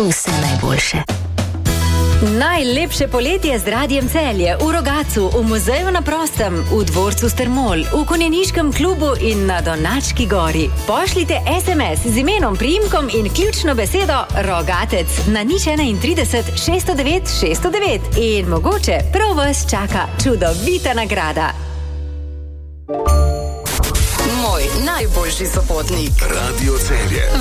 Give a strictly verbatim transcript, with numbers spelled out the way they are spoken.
vse najboljše. Najlepše poletje z Radiem Celje, v Rogatcu, v muzeju na prostem, v dvorcu Strmol, v konjeniškem klubu in na Donački gori. Pošljite es em es z imenom, priimkom in ključno besedo Rogatec na nič trideset šeststo devet šeststo devet in mogoče prav vas čaka čudovita nagrada. Moj najboljši sopotnik. Radio Celje.